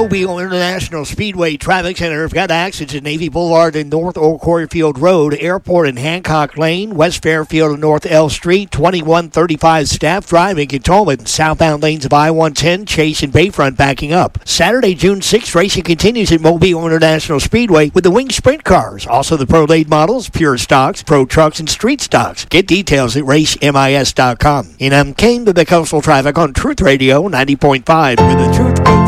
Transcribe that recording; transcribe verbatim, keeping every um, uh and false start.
Mobile International Speedway Traffic Center have got accidents at Navy Boulevard and North Old Quarryfield Road, Airport and Hancock Lane, West Fairfield and North L Street, twenty-one thirty-five Staff Drive in Cantonment, southbound lanes of I one ten, Chase and Bayfront backing up. Saturday, June sixth, racing continues at Mobile International Speedway with the Wing Sprint cars, also the Pro Late models, Pure Stocks, Pro Trucks, and Street Stocks. Get details at race mis dot com. And I'm Kane with the coastal traffic on Truth Radio ninety point five, where the truth goes.